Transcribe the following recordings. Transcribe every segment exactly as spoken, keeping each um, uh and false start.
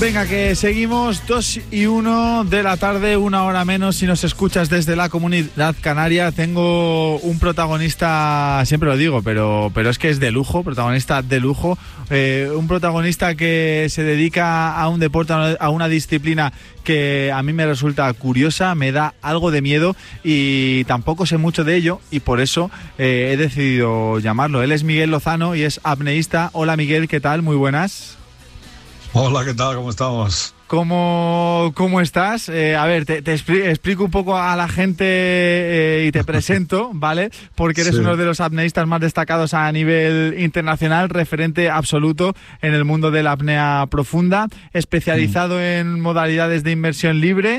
Venga, que seguimos, dos y uno de la tarde, una hora menos si nos escuchas desde la Comunidad Canaria. Tengo un protagonista, siempre lo digo, pero, pero es que es de lujo, protagonista de lujo, eh, un protagonista que se dedica a un deporte, a una disciplina que a mí me resulta curiosa, me da algo de miedo y tampoco sé mucho de ello y por eso eh, he decidido llamarlo. Él es Miguel Lozano y es apneísta. Hola Miguel, ¿qué tal? Muy buenas. Hola, ¿qué tal? ¿Cómo estamos? ¿Cómo, cómo estás? Eh, a ver, te, te expli- explico un poco a la gente eh, y te presento, ¿vale? Porque eres sí. uno de los apneístas más destacados a nivel internacional, referente absoluto en el mundo de la apnea profunda, especializado mm. en modalidades de inmersión libre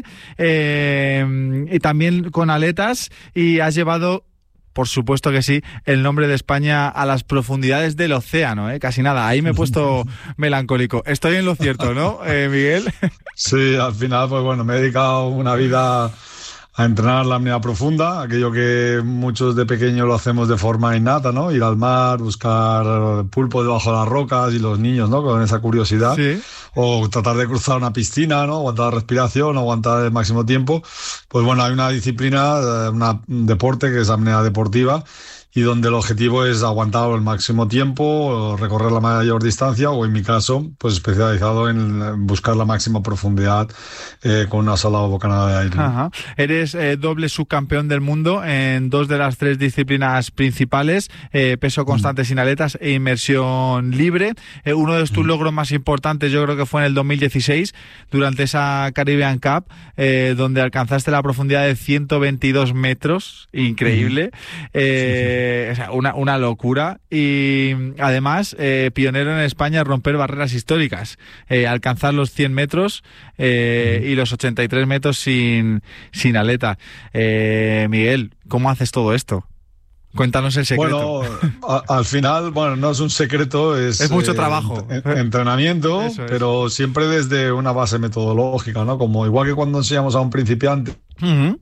eh, y también con aletas, y has llevado... Por supuesto que sí, el nombre de España a las profundidades del océano, ¿eh? Casi nada, ahí me he puesto melancólico. Estoy en lo cierto, ¿no, eh, Miguel? Sí, al final, pues bueno, me he dedicado una vida a entrenar la apnea profunda, aquello que muchos de pequeños lo hacemos de forma innata, ¿no? Ir al mar, buscar pulpo debajo de las rocas y los niños, ¿no? Con esa curiosidad. Sí. O tratar de cruzar una piscina, ¿no? Aguantar la respiración, aguantar el máximo tiempo. Pues bueno, hay una disciplina, una, un deporte que es apnea deportiva, y donde el objetivo es aguantar el máximo tiempo, recorrer la mayor distancia, o en mi caso, pues especializado en buscar la máxima profundidad eh, con una sola bocanada de aire. Ajá. Eres eh, doble subcampeón del mundo en dos de las tres disciplinas principales, eh, peso constante mm. sin aletas e inmersión libre. Eh, uno de tus mm. logros más importantes yo creo que fue en el dos mil dieciséis, durante esa Caribbean Cup, eh, donde alcanzaste la profundidad de ciento veintidós metros, increíble. Mm. Eh, sí, sí. O sea, una, una locura, y además eh, pionero en España en romper barreras históricas, eh, alcanzar los cien metros eh, y los ochenta y tres metros sin, sin aleta. eh, Miguel, ¿cómo haces todo esto? Cuéntanos el secreto. Bueno, a, al final, bueno, no es un secreto, es, es mucho trabajo. Eh, entrenamiento, es. Pero siempre desde una base metodológica, ¿no? Como igual que cuando enseñamos a un principiante, uh-huh.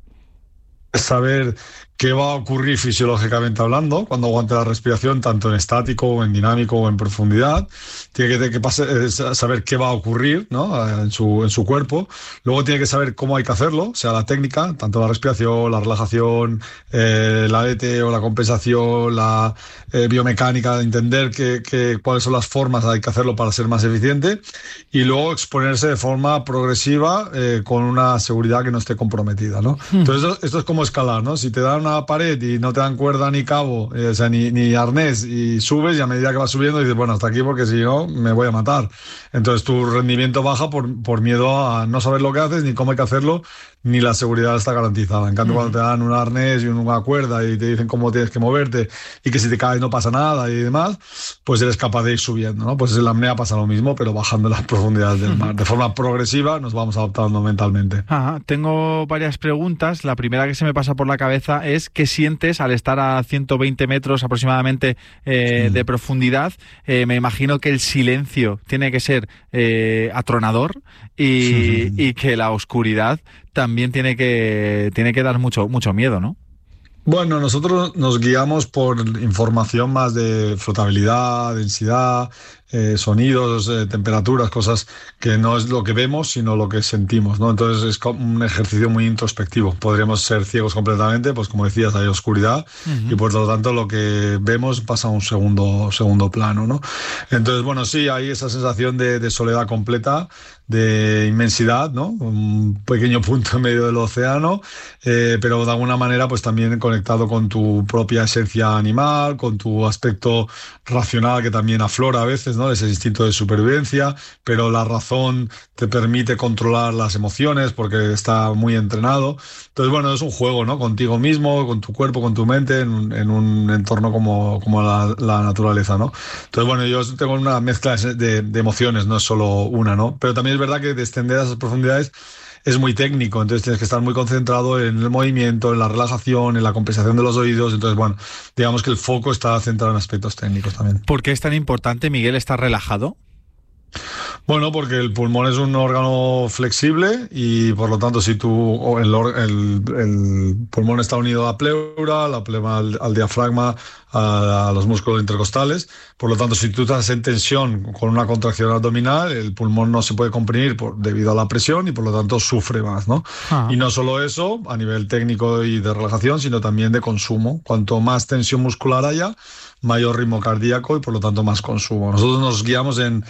es saber qué va a ocurrir fisiológicamente hablando cuando aguante la respiración, tanto en estático, o en dinámico, o en profundidad. Tiene que, que pase, saber qué va a ocurrir, ¿no? en, su, en su cuerpo. Luego tiene que saber cómo hay que hacerlo, o sea, la técnica, tanto la respiración, la relajación, eh, el aleteo, la compensación, la eh, biomecánica, entender que, que, cuáles son las formas hay que hacerlo para ser más eficiente, y luego exponerse de forma progresiva eh, con una seguridad que no esté comprometida, ¿no? Hmm. Entonces esto, esto es como escalar, ¿no? Si te dan una pared y no te dan cuerda ni cabo, eh, o sea, ni, ni arnés, y subes, y a medida que vas subiendo dices, bueno, hasta aquí, porque si no me voy a matar. Entonces tu rendimiento baja por, por miedo a no saber lo que haces, ni cómo hay que hacerlo, ni la seguridad está garantizada. En cambio, mm. cuando te dan un arnés y una cuerda y te dicen cómo tienes que moverte, y que si te caes no pasa nada y demás, pues eres capaz de ir subiendo, ¿no? Pues en la apnea pasa lo mismo, pero bajando las profundidades del mar. De forma progresiva nos vamos adaptando mentalmente. Ajá. Tengo varias preguntas. La primera que se me pasa por la cabeza es ¿qué sientes al estar a ciento veinte metros aproximadamente eh, sí. de profundidad? Eh, me imagino que el silencio tiene que ser eh, atronador, y, sí. y que la oscuridad también tiene que tiene que dar mucho mucho miedo, ¿no? Bueno, nosotros nos guiamos por información más de flotabilidad, densidad, eh, sonidos, eh, temperaturas, cosas que no es lo que vemos, sino lo que sentimos, ¿no? Entonces es un ejercicio muy introspectivo. Podríamos ser ciegos completamente, pues como decías, hay oscuridad, uh-huh. y por lo tanto lo que vemos pasa a un segundo, segundo plano, ¿no? Entonces, bueno, sí, hay esa sensación de, de soledad completa, de inmensidad, ¿no? Un pequeño punto en medio del océano, eh, pero de alguna manera pues también conectado con tu propia esencia animal, con tu aspecto racional que también aflora a veces, ¿no? Ese instinto de supervivencia, pero la razón te permite controlar las emociones porque está muy entrenado. Entonces, bueno, es un juego, ¿no? Contigo mismo, con tu cuerpo, con tu mente, en, en un entorno como, como la, la naturaleza, ¿no? Entonces, bueno, yo tengo una mezcla de, de emociones, no es solo una, ¿no? Pero también es verdad que descender a esas profundidades es muy técnico, entonces tienes que estar muy concentrado en el movimiento, en la relajación, en la compensación de los oídos. Entonces, bueno, digamos que el foco está centrado en aspectos técnicos también. ¿Por qué es tan importante, Miguel, estar relajado? Bueno, porque el pulmón es un órgano flexible y por lo tanto si tú el, el, el pulmón está unido a la pleura, la pleura al, al diafragma, a, a los músculos intercostales, por lo tanto si tú estás en tensión con una contracción abdominal, el pulmón no se puede comprimir por, debido a la presión y por lo tanto sufre más, ¿no? Ah. Y no solo eso, a nivel técnico y de relajación, sino también de consumo. Cuanto más tensión muscular haya, mayor ritmo cardíaco y por lo tanto más consumo. Nosotros nos guiamos en,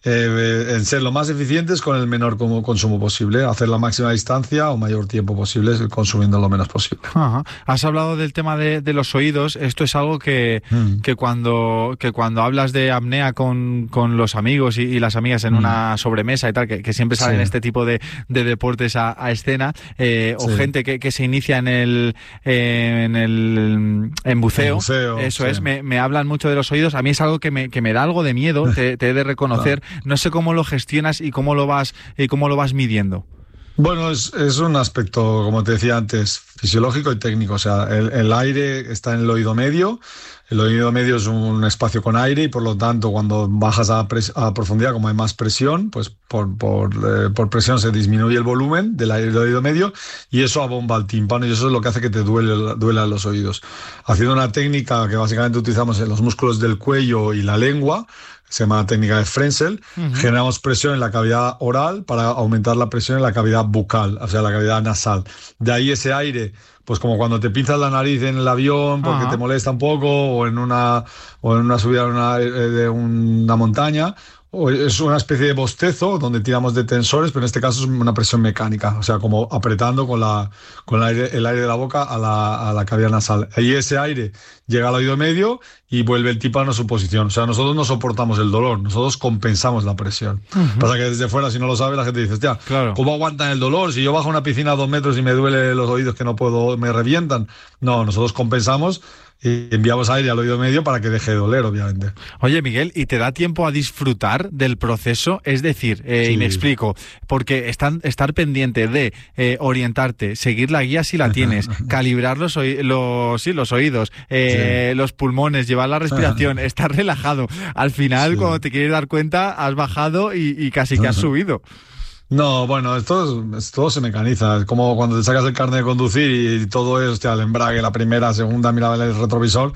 eh, en ser lo más eficientes con el menor consumo posible, hacer la máxima distancia o mayor tiempo posible consumiendo lo menos posible. Ajá. Has hablado del tema de, de los oídos. Esto es algo que, mm. que, cuando, que cuando hablas de apnea con, con los amigos y, y las amigas en mm. una sobremesa y tal, que, que siempre salen sí. este tipo de, de deportes a, a escena, eh, sí. o gente que, que se inicia en el, eh, en el en buceo, el buceo eso sí. es, me, me hablan mucho de los oídos. A mí es algo que me, que me da algo de miedo, te, te he de reconocer. Claro. No sé cómo lo gestionas y cómo lo vas, y cómo lo vas midiendo. Bueno, es, es un aspecto, como te decía antes, fisiológico y técnico. O sea, el, el aire está en el oído medio. El oído medio es un espacio con aire y por lo tanto cuando bajas a, pres- a profundidad, como hay más presión, pues por, por, eh, por presión se disminuye el volumen del aire del oído medio y eso abomba al tímpano y eso es lo que hace que te duele, duele a los oídos. Haciendo una técnica que básicamente utilizamos en los músculos del cuello y la lengua, se llama técnica de Frenzel, uh-huh. generamos presión en la cavidad oral para aumentar la presión en la cavidad bucal, o sea, la cavidad nasal. De ahí ese aire, pues como cuando te pinzas la nariz en el avión porque uh-huh. te molesta un poco, o en una, o en una subida de una, de una montaña, o es una especie de bostezo donde tiramos de tensores, pero en este caso es una presión mecánica, o sea, como apretando con, la, con el, aire, el aire de la boca a la, a la cavidad nasal. Ahí ese aire llega al oído medio y vuelve el tímpano a su posición. O sea, nosotros no soportamos el dolor, nosotros compensamos la presión. Uh-huh. Pasa que desde fuera, si no lo sabe, la gente dice, hostia, claro. ¿cómo aguantan el dolor? Si yo bajo a una piscina a dos metros y me duele los oídos que no puedo, me revientan. No, nosotros compensamos y enviamos aire al oído medio para que deje de doler, obviamente. Oye, Miguel, ¿y te da tiempo a disfrutar del proceso? Es decir, eh, sí. y me explico, porque estar, estar pendiente de eh, orientarte, seguir la guía si la tienes, calibrar los, oí- los, sí, los oídos, eh, sí. los pulmones, llevar la respiración, estar relajado. Al final, sí. cuando te quieres dar cuenta, has bajado y, y casi que has subido. No, bueno, esto, todo se mecaniza. Es como cuando te sacas el carnet de conducir y todo es, hostia, el embrague, la primera, segunda, miraba el retrovisor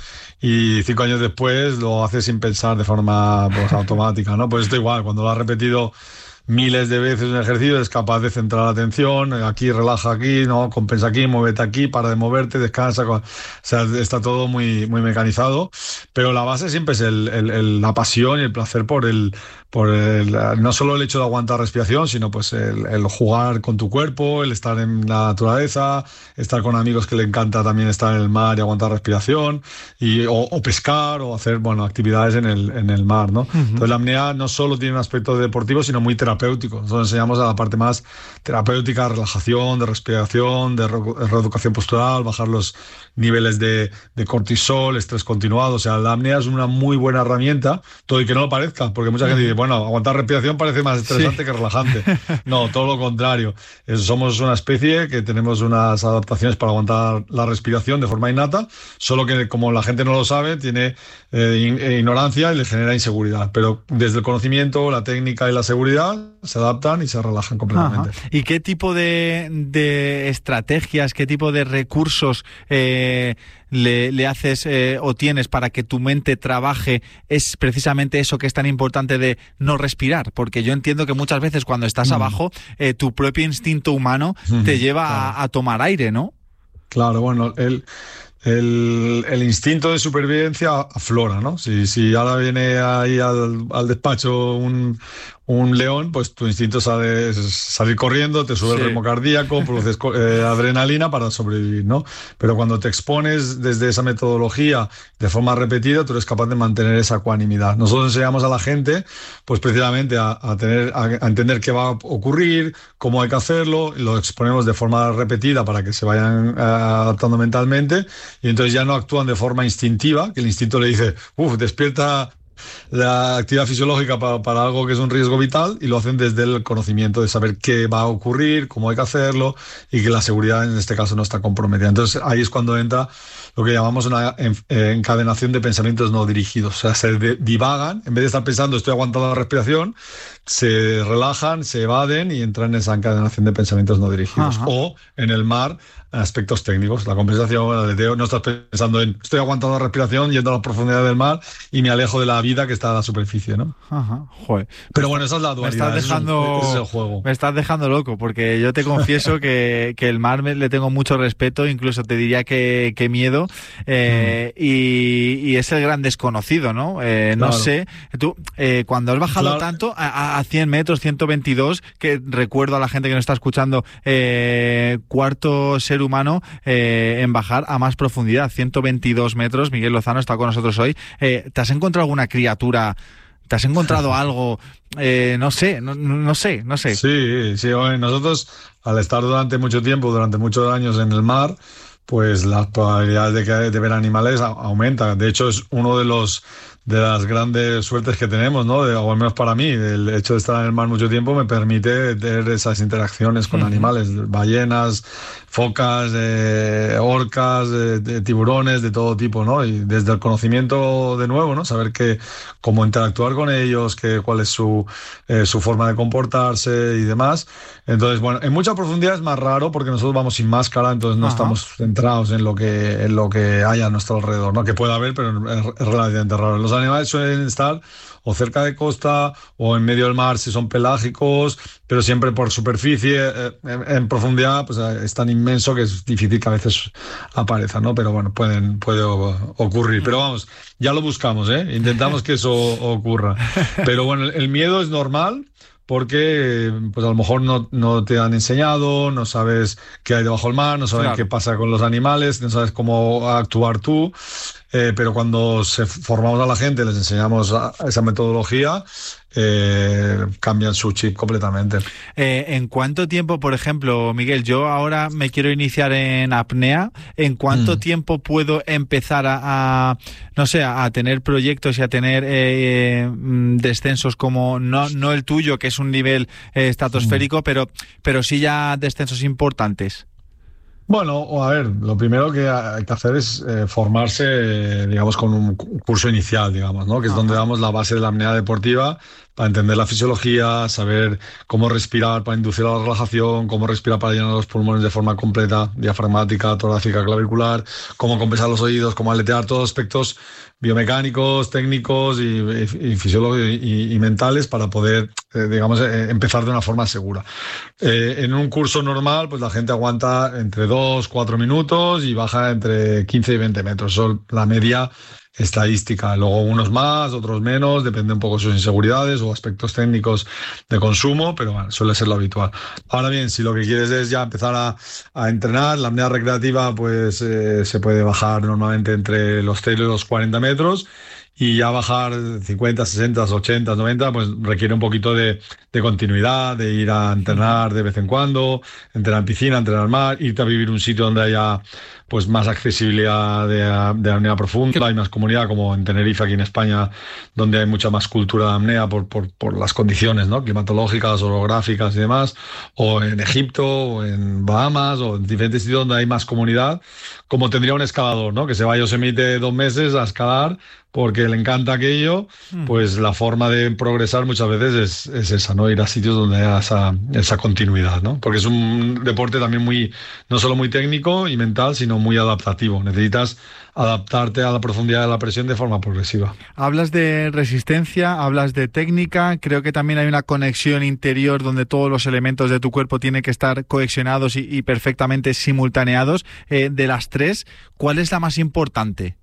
y cinco años después lo haces sin pensar de forma pues, automática, ¿no? Pues esto igual, cuando lo has repetido miles de veces en el ejercicio es capaz de centrar la atención, aquí relaja aquí, no compensa aquí, muévete aquí, para de moverte, descansa, o sea, está todo muy muy mecanizado, pero la base siempre es el, el, el, la pasión y el placer por el por el, no solo el hecho de aguantar respiración, sino pues el, el jugar con tu cuerpo, el estar en la naturaleza, estar con amigos que le encanta también estar en el mar y aguantar respiración, y, o, o pescar, o hacer bueno actividades en el, en el mar, ¿no? Uh-huh. Entonces la apnea no solo tiene un aspecto deportivo, sino muy terapéutico. Nosotros enseñamos a la parte más terapéutica, relajación, de respiración, de, re, de reeducación postural, bajar los niveles de, de cortisol, estrés continuado. O sea, la apnea es una muy buena herramienta, todo y que no lo parezca, porque mucha gente dice, bueno, aguantar respiración parece más estresante sí. que relajante. No, todo lo contrario. Es, somos una especie que tenemos unas adaptaciones para aguantar la respiración de forma innata, solo que como la gente no lo sabe, tiene eh, ignorancia y le genera inseguridad. Pero desde el conocimiento, la técnica y la seguridad se adaptan y se relajan completamente. Ajá. ¿Y qué tipo de, de estrategias, qué tipo de recursos eh, le, le haces eh, o tienes para que tu mente trabaje? Es precisamente eso que es tan importante de no respirar, porque yo entiendo que muchas veces cuando estás mm. abajo, eh, tu propio instinto humano mm, te lleva claro. a, a tomar aire, ¿no? Claro, bueno, el... El, el instinto de supervivencia aflora, ¿no? Si, si ahora viene ahí al, al despacho un, un león, pues tu instinto sale, es salir corriendo, te sube sí. el ritmo cardíaco, produces eh, adrenalina para sobrevivir, ¿no? Pero cuando te expones desde esa metodología de forma repetida, tú eres capaz de mantener esa ecuanimidad. Nosotros enseñamos a la gente, pues precisamente a, a, tener, a, a entender qué va a ocurrir, cómo hay que hacerlo, lo exponemos de forma repetida para que se vayan eh, adaptando mentalmente. Y entonces ya no actúan de forma instintiva, que el instinto le dice, uff, despierta la actividad fisiológica para, para algo que es un riesgo vital, y lo hacen desde el conocimiento de saber qué va a ocurrir, cómo hay que hacerlo, y que la seguridad en este caso no está comprometida. Entonces ahí es cuando entra lo que llamamos una encadenación de pensamientos no dirigidos. O sea, se divagan, en vez de estar pensando estoy aguantando la respiración, se relajan, se evaden y entran en esa encadenación de pensamientos no dirigidos. Ajá. O en el mar, aspectos técnicos, la compensación, el aleteo, no estás pensando en estoy aguantando la respiración, yendo a la profundidad del mar y me alejo de la vida que está a la superficie, ¿no? Ajá, joder. Pero bueno, esa es la dualidad. Me estás dejando, ese es el juego. Me estás dejando loco, porque yo te confieso que, que el mar me, le tengo mucho respeto, incluso te diría que, que miedo, eh, mm. y, y es el gran desconocido, ¿no? Eh, no claro. sé, tú, eh, cuando has bajado claro. tanto, a, a cien metros, ciento veintidós, que recuerdo a la gente que nos está escuchando, eh, cuarto ser humano eh, en bajar a más profundidad, ciento veintidós metros. Miguel Lozano está con nosotros hoy. Eh, ¿Te has encontrado alguna criatura? ¿Te has encontrado algo? Eh, no sé, no, no sé, no sé. Sí, sí. Bueno, nosotros, al estar durante mucho tiempo, durante muchos años en el mar, pues las probabilidades de, que, de ver animales aumentan. De hecho, es uno de los de las grandes suertes que tenemos, ¿no? De, o al menos para mí, el hecho de estar en el mar mucho tiempo me permite tener esas interacciones con uh-huh. animales, ballenas, focas, eh, orcas, eh, de tiburones, de todo tipo, ¿no? Y desde el conocimiento de nuevo, ¿no? Saber que cómo interactuar con ellos, que cuál es su eh, su forma de comportarse y demás. Entonces, bueno, en mucha profundidad es más raro porque nosotros vamos sin máscara, entonces no uh-huh. estamos centrados en lo que en lo que hay a nuestro alrededor, ¿no? Que puede haber, pero es, es relativamente raro. Los animales suelen estar o cerca de costa o en medio del mar si son pelágicos, pero siempre por superficie. Eh, en, en profundidad pues es tan inmenso que es difícil que a veces aparezcan, ¿no? Pero bueno, pueden, puede ocurrir. Pero vamos, ya lo buscamos, ¿eh? Intentamos que eso ocurra. Pero bueno, el, el miedo es normal, porque pues a lo mejor no, no te han enseñado, no sabes qué hay debajo del mar, no sabes claro. qué pasa con los animales, no sabes cómo actuar tú. Eh, pero cuando se formamos a la gente, les enseñamos a, a esa metodología, eh, cambian su chip completamente. Eh, ¿En cuánto tiempo, por ejemplo, Miguel, yo ahora me quiero iniciar en apnea, ¿en cuánto mm. tiempo puedo empezar a, a no sé, a tener proyectos y a tener eh, descensos como, no, no el tuyo, que es un nivel eh, estratosférico, mm. pero, pero sí ya descensos importantes? Bueno, a ver, lo primero que hay que hacer es eh, formarse, eh, digamos, con un curso inicial, digamos, ¿no? Que es donde damos la base de la apnea deportiva para entender la fisiología, saber cómo respirar para inducir a la relajación, cómo respirar para llenar los pulmones de forma completa, diafragmática, torácica, clavicular, cómo compensar los oídos, cómo aletear, todos aspectos biomecánicos, técnicos y, y, y fisiológicos y, y mentales para poder, eh, digamos, eh, empezar de una forma segura. Eh, en un curso normal, pues la gente aguanta entre dos, cuatro minutos y baja entre quince y veinte metros. Eso la media estadística. Luego unos más, otros menos, depende un poco de sus inseguridades o aspectos técnicos de consumo, pero bueno, suele ser lo habitual. Ahora bien, si lo que quieres es ya empezar a, a entrenar, la apnea recreativa pues eh, se puede bajar normalmente entre los cero y los cuarenta metros, y ya bajar cincuenta, sesenta, ochenta, noventa, pues requiere un poquito de, de continuidad, de ir a entrenar de vez en cuando, entrenar en piscina, entrenar mar, irte a vivir un sitio donde haya pues más accesibilidad de, de apnea profunda. Hay más comunidad, como en Tenerife, aquí en España, donde hay mucha más cultura de apnea por, por, por las condiciones, ¿no? Climatológicas, orográficas y demás, o en Egipto, o en Bahamas, o en diferentes sitios donde hay más comunidad, como tendría un escalador, ¿no? Que se va a Yosemite dos meses a escalar porque le encanta aquello, pues la forma de progresar muchas veces es, es esa, ¿no? Ir a sitios donde haya esa, esa continuidad, ¿no? Porque es un deporte también muy, no solo muy técnico y mental, sino muy adaptativo. Necesitas adaptarte a la profundidad de la presión de forma progresiva. Hablas de resistencia, hablas de técnica, creo que también hay una conexión interior donde todos los elementos de tu cuerpo tienen que estar cohesionados y, y perfectamente simultaneados. Eh, de las tres, ¿cuál es la más importante?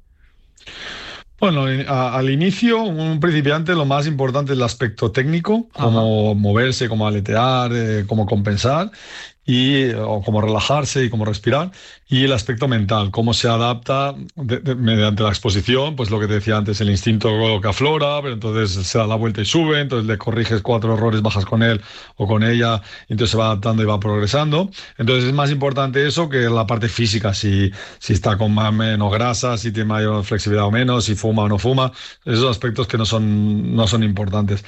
Bueno, a, al inicio, un principiante, lo más importante es el aspecto técnico, cómo moverse, cómo aletear, eh, cómo compensar. y o cómo relajarse y cómo respirar, y el aspecto mental, cómo se adapta de, de, mediante la exposición, pues lo que te decía antes, el instinto que aflora, pero entonces se da la vuelta y sube, entonces le corriges cuatro errores, bajas con él o con ella, y entonces se va adaptando y va progresando. Entonces es más importante eso que la parte física, si, si está con más menos grasa, si tiene mayor flexibilidad o menos, si fuma o no fuma, esos aspectos que no son, no son importantes.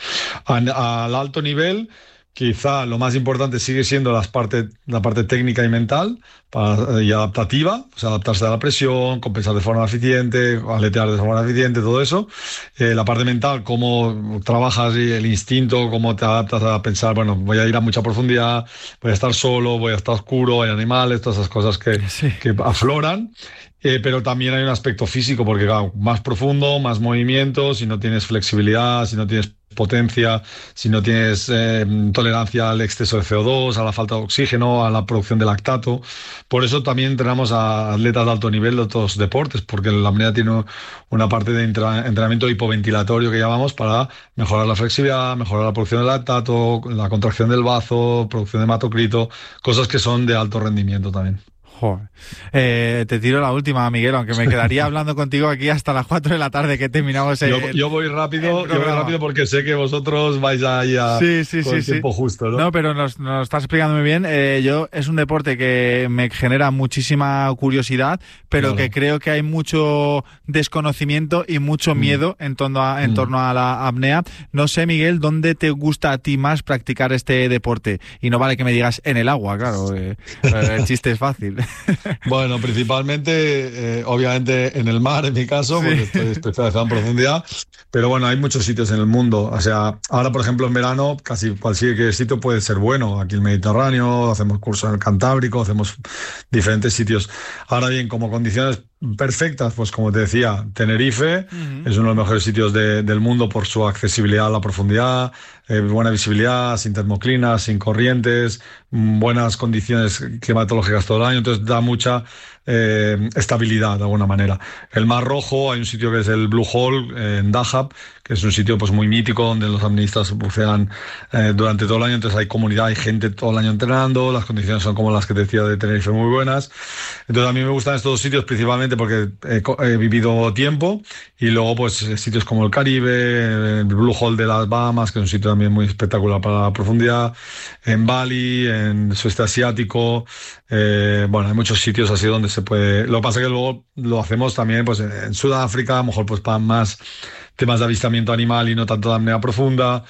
A, al alto nivel, quizá lo más importante sigue siendo las parte, la parte técnica y mental para, y adaptativa, o sea, adaptarse a la presión, compensar de forma eficiente, aletear de forma eficiente, todo eso. Eh, la parte mental, cómo trabajas y el instinto, cómo te adaptas a pensar, bueno, voy a ir a mucha profundidad, voy a estar solo, voy a estar oscuro, hay animales, todas esas cosas que, sí. que afloran. Eh, pero también hay un aspecto físico, porque claro, más profundo, más movimiento, si no tienes flexibilidad, si no tienes potencia, si no tienes eh, tolerancia al exceso de C O dos, a la falta de oxígeno, a la producción de lactato. Por eso también entrenamos a atletas de alto nivel de otros deportes, porque la apnea tiene una parte de entrenamiento hipoventilatorio que llamamos para mejorar la flexibilidad, mejorar la producción de lactato, la contracción del bazo, producción de hematocrito, cosas que son de alto rendimiento también. Joder. Eh, te tiro la última, Miguel, aunque me quedaría hablando contigo aquí hasta las cuatro de la tarde que terminamos el, yo, yo voy rápido, yo voy rápido porque sé que vosotros vais ahí a sí, sí, con sí, el tiempo sí. justo, ¿no? No, pero nos, nos estás explicando muy bien. Eh, yo es un deporte que me genera muchísima curiosidad, pero claro. que creo que hay mucho desconocimiento y mucho mm. miedo en torno a, en mm. torno a la apnea. No sé, Miguel, ¿dónde te gusta a ti más practicar este deporte? Y no vale que me digas en el agua, claro. Eh, el chiste es fácil. Bueno, principalmente, eh, obviamente en el mar, en mi caso, sí. porque estoy especializado en profundidad, pero bueno, hay muchos sitios en el mundo. O sea, ahora, por ejemplo, en verano, casi cualquier sitio puede ser bueno. Aquí en el Mediterráneo, hacemos cursos en el Cantábrico, hacemos diferentes sitios. Ahora bien, como condiciones perfectas, pues como te decía, Tenerife uh-huh. es uno de los mejores sitios de, del mundo por su accesibilidad a la profundidad, eh, buena visibilidad, sin termoclinas, sin corrientes, buenas condiciones climatológicas todo el año, entonces da mucha eh, estabilidad de alguna manera. El Mar Rojo, hay un sitio que es el Blue Hole eh, en Dahab, que es un sitio pues muy mítico donde los apneístas bucean eh, durante todo el año, entonces hay comunidad, hay gente todo el año entrenando, las condiciones son como las que te decía de Tenerife, muy buenas. Entonces a mí me gustan estos dos sitios principalmente porque he, he vivido tiempo, y luego pues sitios como el Caribe, el Blue Hole de las Bahamas, que es un sitio también muy espectacular para la profundidad, en Bali, en el sudeste asiático, eh, bueno, hay muchos sitios así donde se puede. Lo que pasa es que luego lo hacemos también pues en Sudáfrica, a lo mejor pues para más temas de avistamiento animal y no tanto de apnea profunda,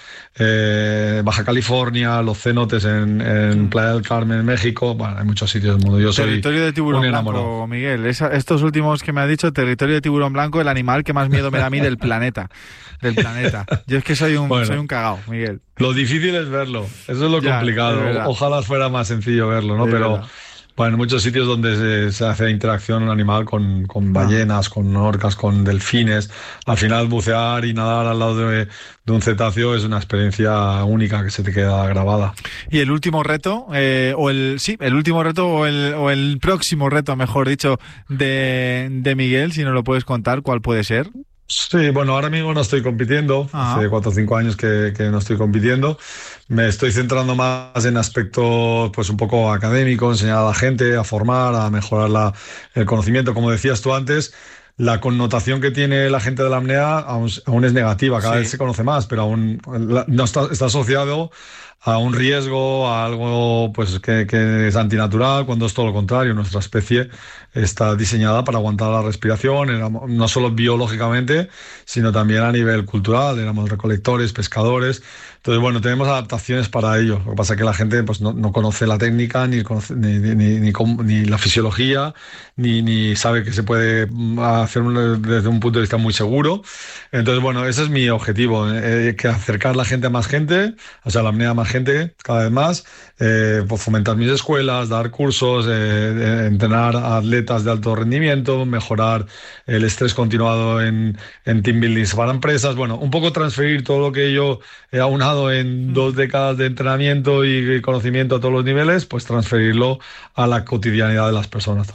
eh, Baja California, los cenotes en, en Playa del Carmen, en México. Bueno, hay muchos sitios del mundo. Yo soy territorio de tiburón blanco, Miguel. Esa, estos últimos que me has dicho, territorio de tiburón blanco, el animal que más miedo me da a mí del planeta. Del planeta. Yo es que soy un, bueno, soy un cagao, Miguel. Lo difícil es verlo. Eso es lo ya, complicado. Es Ojalá fuera más sencillo verlo, ¿no? Es Pero verdad. Bueno, en muchos sitios donde se, se hace interacción animal con, con ballenas, con orcas, con delfines. Al final, bucear y nadar al lado de, de un cetáceo es una experiencia única que se te queda grabada. Y el último reto, eh, o el sí, el último reto o el, o el próximo reto, mejor dicho, de, de Miguel, si nos lo puedes contar, ¿cuál puede ser? Sí, bueno, ahora mismo no estoy compitiendo. Ajá. Hace cuatro o cinco años que, que no estoy compitiendo. Me estoy centrando más en aspectos pues un poco académicos, enseñar a la gente, a formar, a mejorar la, el conocimiento. Como decías tú antes, la connotación que tiene la gente de la apnea aún, aún es negativa. Cada sí. vez se conoce más, pero aún la, no está, está asociado a un riesgo, a algo pues que, que es antinatural, cuando es todo lo contrario. Nuestra especie está diseñada para aguantar la respiración, éramos, no solo biológicamente, sino también a nivel cultural. Éramos recolectores, pescadores. Entonces, bueno, tenemos adaptaciones para ello. Lo que pasa es que la gente pues, no, no conoce la técnica, ni, conoce, ni, ni, ni, ni, ni la fisiología, ni, ni sabe que se puede hacer desde un punto de vista muy seguro. Entonces, bueno, ese es mi objetivo, eh, que acercar la gente a más gente, o sea, la apnea a más gente cada vez más, eh, pues fomentar mis escuelas, dar cursos, eh, entrenar a atletas de alto rendimiento, mejorar el estrés continuado en, en team buildings para empresas. Bueno, un poco transferir todo lo que yo he aunado en dos décadas de entrenamiento y conocimiento a todos los niveles, pues transferirlo a la cotidianidad de las personas también.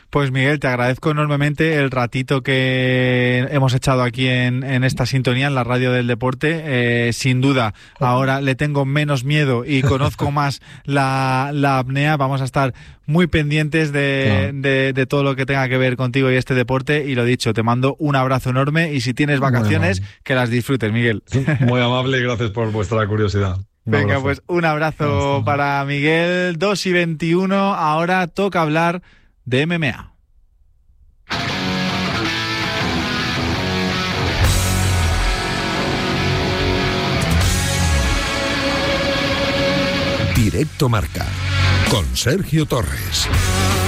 Pues Miguel, te agradezco enormemente el ratito que hemos echado aquí en, en esta sintonía, en la radio del deporte. Eh, sin duda, ahora le tengo menos miedo y conozco más la, la apnea. Vamos a estar muy pendientes de, claro. de, de todo lo que tenga que ver contigo y este deporte. Y lo dicho, te mando un abrazo enorme y si tienes vacaciones, que las disfrutes, Miguel. Muy amable y gracias por vuestra curiosidad. Un Venga, abrazo. Pues un abrazo para Miguel. Dos y veintiuno, ahora toca hablar de M M A. Directo Marca con Sergio Torres.